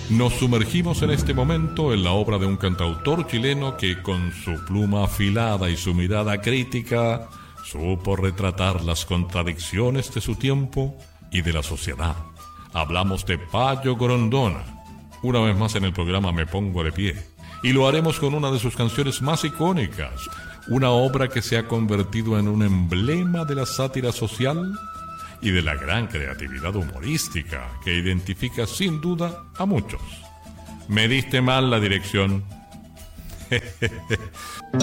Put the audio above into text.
Nos sumergimos en este momento en la obra de un cantautor chileno que con su pluma afilada y su mirada crítica supo retratar las contradicciones de su tiempo y de la sociedad. Hablamos de Payo Grondona. Una vez más en el programa Me Pongo de Pie. Y lo haremos con una de sus canciones más icónicas, una obra que se ha convertido en un emblema de la sátira social y de la gran creatividad humorística que identifica sin duda a muchos. Me diste mal la dirección.